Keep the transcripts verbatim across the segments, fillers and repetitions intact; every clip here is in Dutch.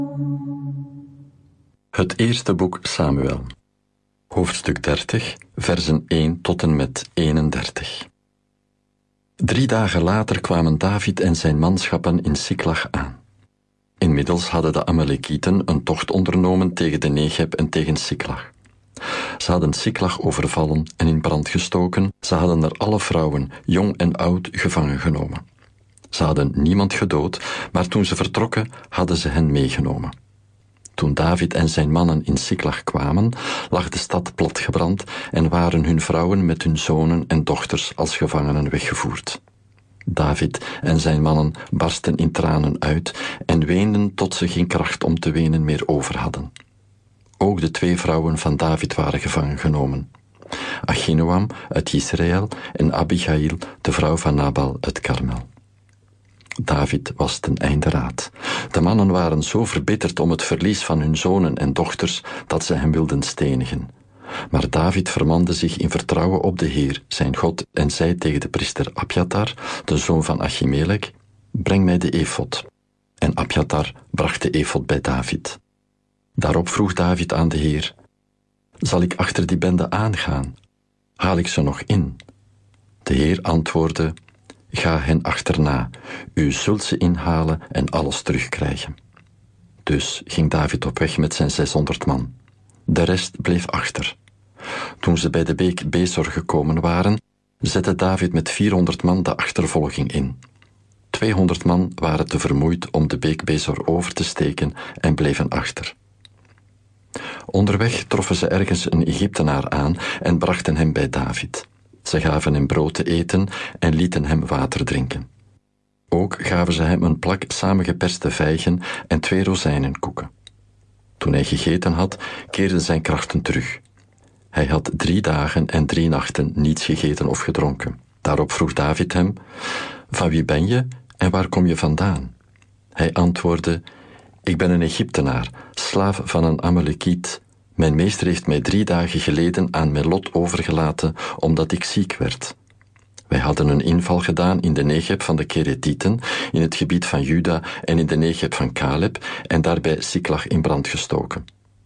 Het eerste boek Samuel, hoofdstuk dertig, versen één tot en met eenendertig. Drie dagen later kwamen David en zijn manschappen in Siklag aan. Inmiddels hadden de Amalekieten een tocht ondernomen tegen de Negeb en tegen Siklag. Ze hadden Siklag overvallen en in brand gestoken. Ze hadden er alle vrouwen, jong en oud, gevangen genomen. Ze hadden niemand gedood, maar toen ze vertrokken, hadden ze hen meegenomen. Toen David en zijn mannen in Siklag kwamen, lag de stad platgebrand en waren hun vrouwen met hun zonen en dochters als gevangenen weggevoerd. David en zijn mannen barsten in tranen uit en weenden tot ze geen kracht om te wenen meer over hadden. Ook de twee vrouwen van David waren gevangen genomen. Achinoam uit Israël en Abigail, de vrouw van Nabal uit Karmel. David was ten einde raad. De mannen waren zo verbitterd om het verlies van hun zonen en dochters dat ze hem wilden stenigen. Maar David vermande zich in vertrouwen op de Heer, zijn God, en zei tegen de priester Abjatar, de zoon van Achimelech: breng mij de efod. En Abjatar bracht de efod bij David. Daarop vroeg David aan de Heer: zal ik achter die bende aangaan? Haal ik ze nog in? De Heer antwoordde: ga hen achterna, u zult ze inhalen en alles terugkrijgen. Dus ging David op weg met zijn zeshonderd man. De rest bleef achter. Toen ze bij de beek Besor gekomen waren, zette David met vierhonderd man de achtervolging in. tweehonderd man waren te vermoeid om de beek Besor over te steken en bleven achter. Onderweg troffen ze ergens een Egyptenaar aan en brachten hem bij David. Ze gaven hem brood te eten en lieten hem water drinken. Ook gaven ze hem een plak samengeperste vijgen en twee rozijnenkoeken. Toen hij gegeten had, keerden zijn krachten terug. Hij had drie dagen en drie nachten niets gegeten of gedronken. Daarop vroeg David hem: van wie ben je en waar kom je vandaan? Hij antwoordde: ik ben een Egyptenaar, slaaf van een Amalekiet. Mijn meester heeft mij drie dagen geleden aan mijn lot overgelaten, omdat ik ziek werd. Wij hadden een inval gedaan in de Negeb van de Keretieten, in het gebied van Juda en in de Negeb van Caleb, en daarbij Siklag in brand gestoken.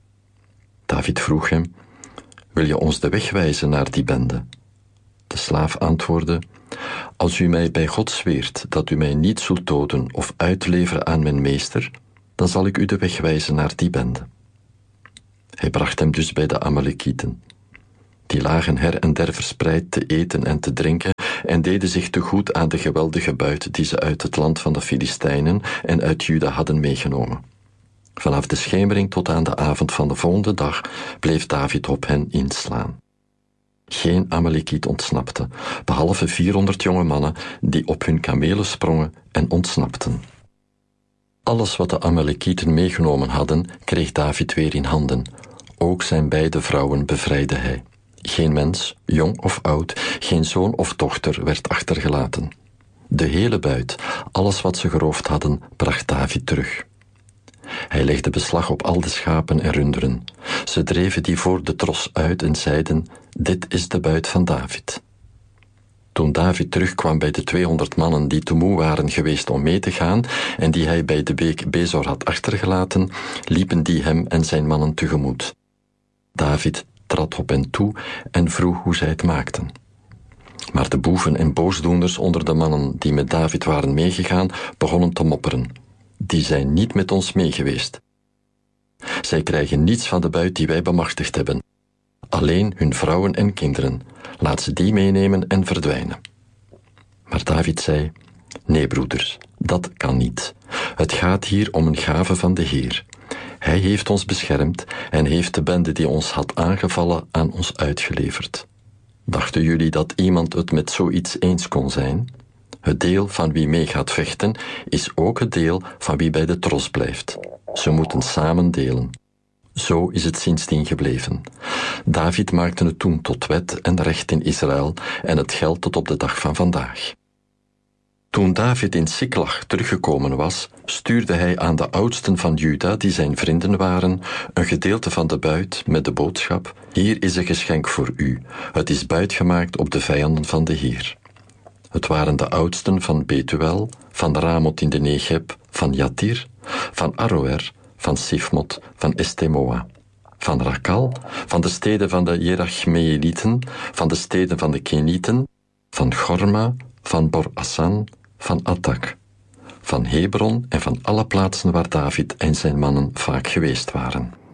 David vroeg hem: wil je ons de weg wijzen naar die bende? De slaaf antwoordde: als u mij bij God zweert dat u mij niet zult doden of uitleveren aan mijn meester, dan zal ik u de weg wijzen naar die bende. Hij bracht hem dus bij de Amalekieten. Die lagen her en der verspreid te eten en te drinken en deden zich te goed aan de geweldige buit die ze uit het land van de Filistijnen en uit Juda hadden meegenomen. Vanaf de schemering tot aan de avond van de volgende dag bleef David op hen inslaan. Geen Amalekiet ontsnapte, behalve vierhonderd jonge mannen die op hun kamelen sprongen en ontsnapten. Alles wat de Amalekieten meegenomen hadden, kreeg David weer in handen. Ook zijn beide vrouwen bevrijdde hij. Geen mens, jong of oud, geen zoon of dochter werd achtergelaten. De hele buit, alles wat ze geroofd hadden, bracht David terug. Hij legde beslag op al de schapen en runderen. Ze dreven die voor de tros uit en zeiden: dit is de buit van David. Toen David terugkwam bij de tweehonderd mannen die te moe waren geweest om mee te gaan en die hij bij de beek Besor had achtergelaten, liepen die hem en zijn mannen tegemoet. David trad op hen toe en vroeg hoe zij het maakten. Maar de boeven en boosdoeners onder de mannen die met David waren meegegaan, begonnen te mopperen: die zijn niet met ons meegeweest. Zij krijgen niets van de buit die wij bemachtigd hebben. Alleen hun vrouwen en kinderen. Laat ze die meenemen en verdwijnen. Maar David zei: nee, broeders, dat kan niet. Het gaat hier om een gave van de Heer. Hij heeft ons beschermd en heeft de bende die ons had aangevallen aan ons uitgeleverd. Dachten jullie dat iemand het met zoiets eens kon zijn? Het deel van wie mee gaat vechten is ook het deel van wie bij de tros blijft. Ze moeten samen delen. Zo is het sindsdien gebleven. David maakte het toen tot wet en recht in Israël en het geldt tot op de dag van vandaag. Toen David in Siklag teruggekomen was, stuurde hij aan de oudsten van Juda, die zijn vrienden waren, een gedeelte van de buit met de boodschap: hier is een geschenk voor u. Het is buit gemaakt op de vijanden van de Heer. Het waren de oudsten van Betuel, van Ramot in de Negeb, van Jatir, van Aroer, van Sifmot, van Estemoa, van Rakal, van de steden van de Jerachmeelieten, van de steden van de Kenieten, van Gorma, van Bor Assan, van Atak, van Hebron en van alle plaatsen waar David en zijn mannen vaak geweest waren.